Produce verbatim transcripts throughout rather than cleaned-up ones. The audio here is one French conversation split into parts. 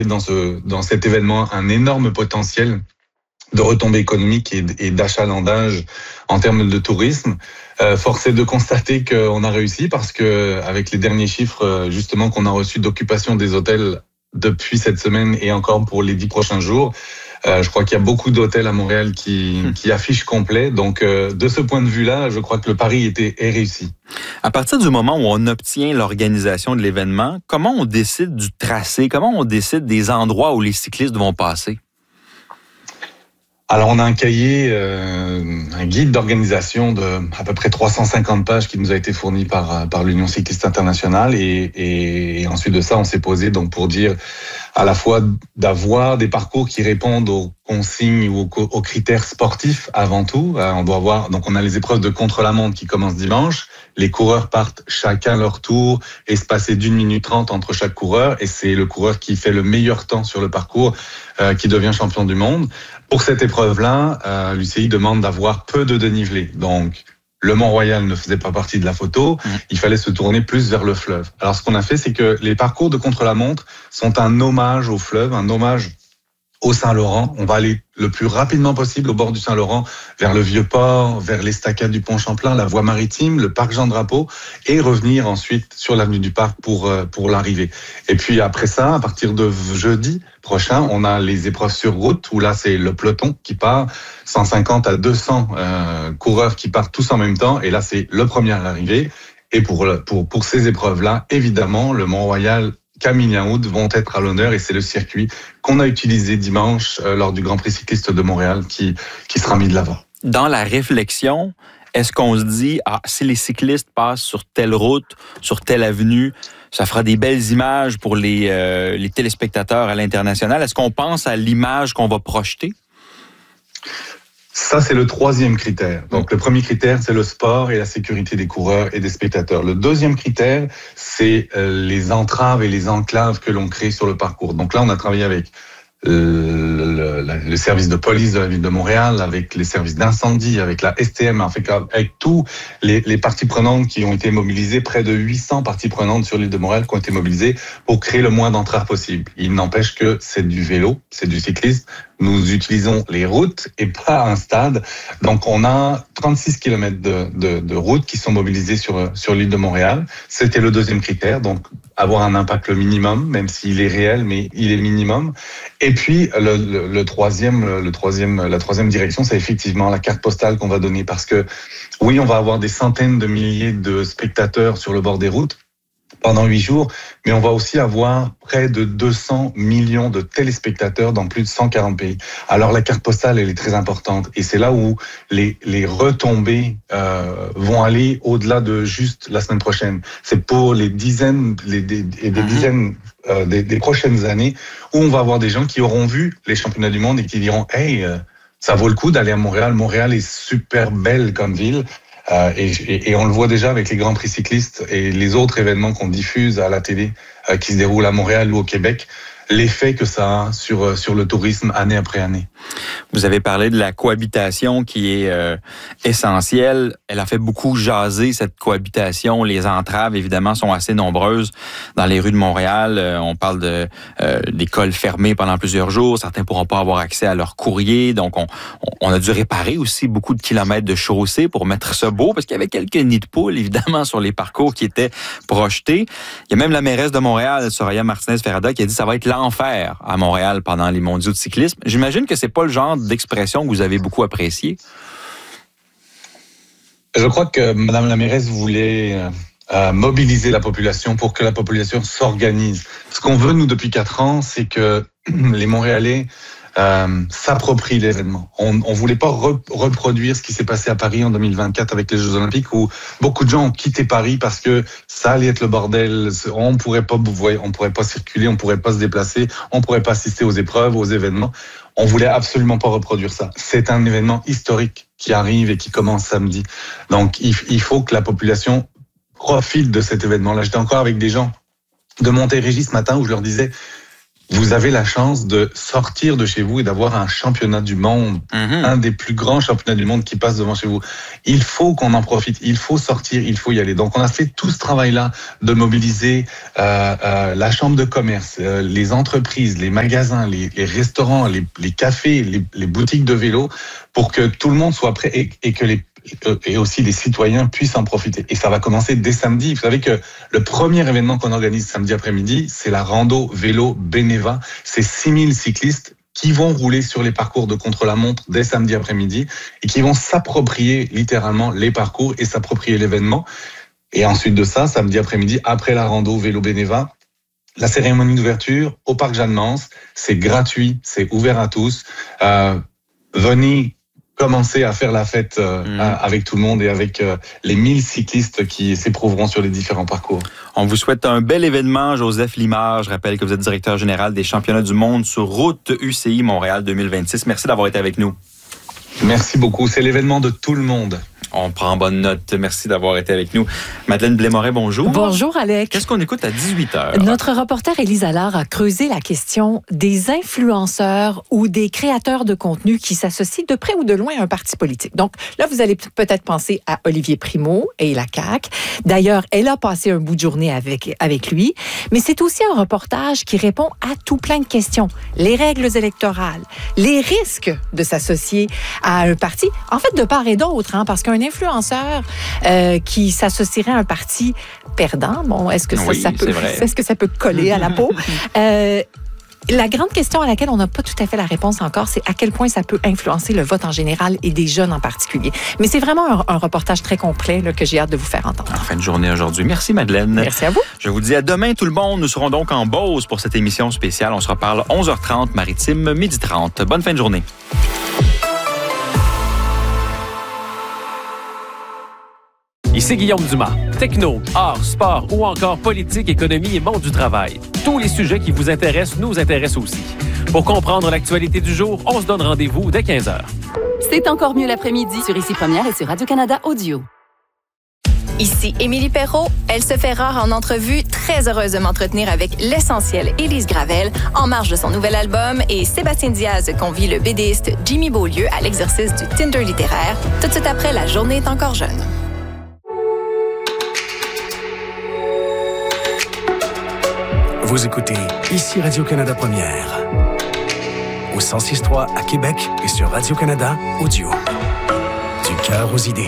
dans ce dans cet événement un énorme potentiel de retombées économiques et, et d'achalandage en termes de tourisme. Euh, force est de constater qu'on a réussi parce que avec les derniers chiffres justement qu'on a reçus d'occupation des hôtels depuis cette semaine et encore pour les dix prochains jours, euh, je crois qu'il y a beaucoup d'hôtels à Montréal qui, qui affichent complet. Donc euh, de ce point de vue-là, je crois que le pari était est réussi. À partir du moment où on obtient l'organisation de l'événement, comment on décide du tracé? Comment on décide des endroits où les cyclistes vont passer? Alors, on a un cahier, euh, un guide d'organisation de à peu près trois cent cinquante pages qui nous a été fourni par par l'Union cycliste internationale et, et, et ensuite de ça, on s'est posé donc pour dire à la fois d'avoir des parcours qui répondent aux consignes ou aux, aux critères sportifs avant tout. On doit avoir donc on a les épreuves de contre-la-montre qui commencent dimanche. Les coureurs partent chacun leur tour, espacés d'une minute trente entre chaque coureur, et c'est le coureur qui fait le meilleur temps sur le parcours euh, qui devient champion du monde. Pour cette épreuve-là, euh, l'U C I demande d'avoir peu de dénivelé. Donc, le Mont-Royal ne faisait pas partie de la photo, mmh. il fallait se tourner plus vers le fleuve. Alors, ce qu'on a fait, c'est que les parcours de contre-la-montre sont un hommage au fleuve, un hommage au Saint-Laurent. On va aller le plus rapidement possible au bord du Saint-Laurent, vers le Vieux-Port, vers l'estacade du Pont Champlain, la voie maritime, le parc Jean-Drapeau, et revenir ensuite sur l'avenue du Parc pour pour l'arrivée. Et puis après ça, à partir de jeudi prochain, on a les épreuves sur route, où là c'est le peloton qui part, cent cinquante à deux cents euh, coureurs qui partent tous en même temps, et là c'est le premier à l'arrivée. Et pour pour pour ces épreuves-là, évidemment, le Mont-Royal, Camille-Yaoud vont être à l'honneur et c'est le circuit qu'on a utilisé dimanche euh, lors du Grand Prix cycliste de Montréal qui, qui sera mis de l'avant. Dans la réflexion, est-ce qu'on se dit, ah, si les cyclistes passent sur telle route, sur telle avenue, ça fera des belles images pour les, euh, les téléspectateurs à l'international? Est-ce qu'on pense à l'image qu'on va projeter? Ça, c'est le troisième critère. Donc, le premier critère, c'est le sport et la sécurité des coureurs et des spectateurs. Le deuxième critère, c'est les entraves et les enclaves que l'on crée sur le parcours. Donc là, on a travaillé avec le, le, le service de police de la ville de Montréal, avec les services d'incendie, avec la S T M, avec, avec tous les, les parties prenantes qui ont été mobilisées, près de huit cents parties prenantes sur l'île de Montréal qui ont été mobilisées pour créer le moins d'entraves possible. Il n'empêche que c'est du vélo, c'est du cyclisme. Nous utilisons les routes et pas un stade. Donc, on a trente-six kilomètres de, de, de routes qui sont mobilisées sur, sur l'île de Montréal. C'était le deuxième critère. Donc, avoir un impact le minimum, même s'il est réel, mais il est minimum. Et puis, le, le, le troisième, le troisième, la troisième direction, c'est effectivement la carte postale qu'on va donner. Parce que, oui, on va avoir des centaines de milliers de spectateurs sur le bord des routes pendant huit jours, mais on va aussi avoir près de deux cents millions de téléspectateurs dans plus de cent quarante pays. Alors la carte postale, elle est très importante, et c'est là où les les retombées euh, vont aller au-delà de juste la semaine prochaine. C'est pour les dizaines, les des, des mmh. dizaines euh, des, des prochaines années où on va avoir des gens qui auront vu les championnats du monde et qui diront « Hey, euh, ça vaut le coup d'aller à Montréal. Montréal est super belle comme ville. » Euh, et, et, et on le voit déjà avec les Grands Prix cyclistes et les autres événements qu'on diffuse à la télé euh, qui se déroulent à Montréal ou au Québec, l'effet que ça a sur, sur le tourisme année après année. Vous avez parlé de la cohabitation qui est euh, essentielle. Elle a fait beaucoup jaser, cette cohabitation. Les entraves, évidemment, sont assez nombreuses dans les rues de Montréal. Euh, on parle de euh, d'écoles fermées pendant plusieurs jours. Certains ne pourront pas avoir accès à leur courrier. Donc, on, on a dû réparer aussi beaucoup de kilomètres de chaussées pour mettre ça beau, parce qu'il y avait quelques nids de poules, évidemment, sur les parcours qui étaient projetés. Il y a même la mairesse de Montréal, Soraya Martinez-Ferrada, qui a dit que ça va être l'enfer à Montréal pendant les mondiaux de cyclisme. J'imagine que c'est pas le genre d'expression que vous avez beaucoup apprécié. Je crois que Madame la mairesse voulait euh, mobiliser la population pour que la population s'organise. Ce qu'on veut, nous, depuis quatre ans, c'est que les Montréalais euh, s'approprient l'événement. On ne voulait pas re- reproduire ce qui s'est passé à Paris en deux mille vingt-quatre avec les Jeux Olympiques, où beaucoup de gens ont quitté Paris parce que ça allait être le bordel. On pourrait pas, on pourrait pas circuler, on pourrait pas se déplacer, on pourrait pas assister aux épreuves, aux événements. On voulait absolument pas reproduire ça. C'est un événement historique qui arrive et qui commence samedi. Donc, il, il faut que la population profite de cet événement-là. J'étais encore avec des gens de Montérégie ce matin où je leur disais, vous avez la chance de sortir de chez vous et d'avoir un championnat du monde, mmh. un des plus grands championnats du monde qui passe devant chez vous. Il faut qu'on en profite, il faut sortir, il faut y aller. Donc on a fait tout ce travail-là de mobiliser euh, euh, la chambre de commerce, euh, les entreprises, les magasins, les, les restaurants, les, les cafés, les, les boutiques de vélo, pour que tout le monde soit prêt et, et que les et aussi les citoyens puissent en profiter. Et ça va commencer dès samedi. Vous savez que le premier événement qu'on organise samedi après-midi, c'est la rando vélo Beneva. C'est six mille cyclistes qui vont rouler sur les parcours de contre-la-montre dès samedi après-midi et qui vont s'approprier littéralement les parcours et s'approprier l'événement. Et ensuite de ça, samedi après-midi, après la rando vélo Beneva, la cérémonie d'ouverture au parc Jeanne-Mance, c'est gratuit, c'est ouvert à tous. Euh, venez commencer à faire la fête euh, mmh. avec tout le monde et avec euh, les mille cyclistes qui s'éprouveront sur les différents parcours. On vous souhaite un bel événement, Joseph Limard. Je rappelle que vous êtes directeur général des championnats du monde sur route U C I Montréal deux mille vingt-six. Merci d'avoir été avec nous. Merci beaucoup. C'est l'événement de tout le monde. On prend bonne note. Merci d'avoir été avec nous. Madeleine Blais-Moret, bonjour. Bonjour, Alex. Qu'est-ce qu'on écoute à dix-huit heures? Notre reporter Élise Allard a creusé la question des influenceurs ou des créateurs de contenu qui s'associent de près ou de loin à un parti politique. Donc là, vous allez peut-être penser à Olivier Primo et la C A Q. D'ailleurs, elle a passé un bout de journée avec, avec lui. Mais c'est aussi un reportage qui répond à tout plein de questions. Les règles électorales, les risques de s'associer à un parti, en fait, de part et d'autre, hein, parce qu'un influenceur euh, qui s'associerait à un parti perdant, bon, est-ce que ça, oui, ça peut, est-ce que ça peut coller à la peau? Euh, La grande question à laquelle on n'a pas tout à fait la réponse encore, c'est à quel point ça peut influencer le vote en général et des jeunes en particulier. Mais c'est vraiment un, un reportage très complet là, que j'ai hâte de vous faire entendre. En fin de journée aujourd'hui. Merci Madeleine. Merci à vous. Je vous dis à demain tout le monde. Nous serons donc en Beauce pour cette émission spéciale. On se reparle onze heures trente maritime, midi trente. Bonne fin de journée. Ici Guillaume Dumas. Techno, art, sport ou encore politique, économie et monde du travail. Tous les sujets qui vous intéressent nous intéressent aussi. Pour comprendre l'actualité du jour, on se donne rendez-vous dès quinze heures. C'est encore mieux l'après-midi sur Ici Première et sur Radio-Canada Audio. Ici Émilie Perrault. Elle se fait rare en entrevue, très heureuse de m'entretenir avec l'essentielle Élise Gravel en marge de son nouvel album et Sébastien Diaz convie le bédéiste Jimmy Beaulieu à l'exercice du Tinder littéraire tout de suite après La journée est encore jeune. Vous écoutez Ici Radio-Canada Première. Au cent six trois à Québec et sur Radio-Canada Audio. Du cœur aux idées.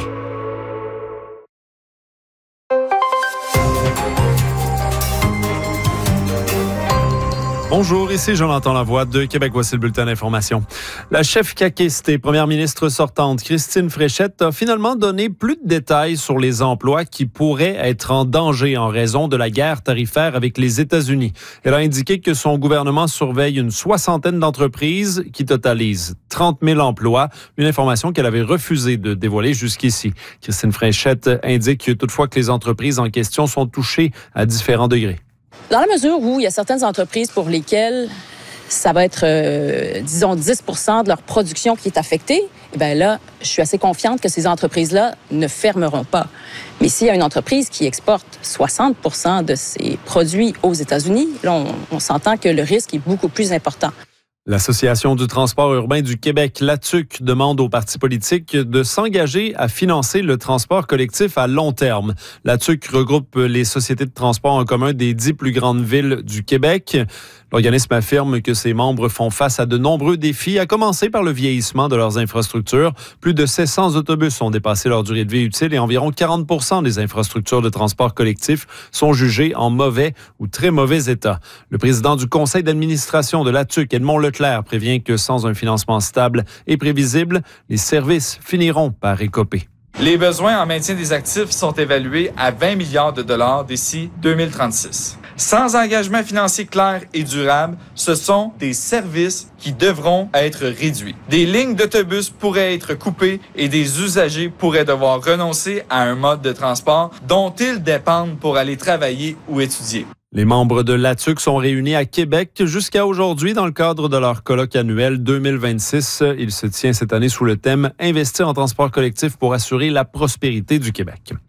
Bonjour, ici Jonathan Lavoie de Québec. Voici le bulletin d'information. La chef caquiste et première ministre sortante, Christine Fréchette, a finalement donné plus de détails sur les emplois qui pourraient être en danger en raison de la guerre tarifaire avec les États-Unis. Elle a indiqué que son gouvernement surveille une soixantaine d'entreprises qui totalisent trente mille emplois, une information qu'elle avait refusé de dévoiler jusqu'ici. Christine Fréchette indique toutefois que les entreprises en question sont touchées à différents degrés. Dans la mesure où il y a certaines entreprises pour lesquelles ça va être, euh, disons, dix pour cent de leur production qui est affectée, eh bien là, je suis assez confiante que ces entreprises-là ne fermeront pas. Mais s'il y a une entreprise qui exporte soixante pour cent de ses produits aux États-Unis, là, on, on s'entend que le risque est beaucoup plus important. L'Association du transport urbain du Québec, l'A T U C, demande aux partis politiques de s'engager à financer le transport collectif à long terme. L'A T U C regroupe les sociétés de transport en commun des dix plus grandes villes du Québec. L'organisme affirme que ses membres font face à de nombreux défis, à commencer par le vieillissement de leurs infrastructures. Plus de sept cents autobus ont dépassé leur durée de vie utile et environ quarante pour cent des infrastructures de transport collectif sont jugées en mauvais ou très mauvais état. Le président du conseil d'administration de l'A T U C, Edmond Leclerc, prévient que sans un financement stable et prévisible, les services finiront par écoper. Les besoins en maintien des actifs sont évalués à vingt milliards de dollars d'ici deux mille trente-six. Sans engagement financier clair et durable, ce sont des services qui devront être réduits. Des lignes d'autobus pourraient être coupées et des usagers pourraient devoir renoncer à un mode de transport dont ils dépendent pour aller travailler ou étudier. Les membres de l'A T U C sont réunis à Québec jusqu'à aujourd'hui dans le cadre de leur colloque annuel deux mille vingt-six. Il se tient cette année sous le thème « Investir en transport collectif pour assurer la prospérité du Québec ».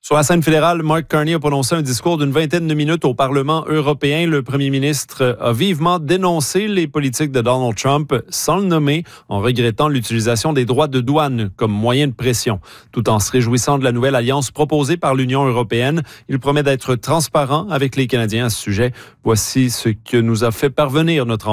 Sur la scène fédérale, Mark Carney a prononcé un discours d'une vingtaine de minutes au Parlement européen. Le premier ministre a vivement dénoncé les politiques de Donald Trump sans le nommer, en regrettant l'utilisation des droits de douane comme moyen de pression. Tout en se réjouissant de la nouvelle alliance proposée par l'Union européenne, il promet d'être transparent avec les Canadiens à ce sujet. Voici ce que nous a fait parvenir notre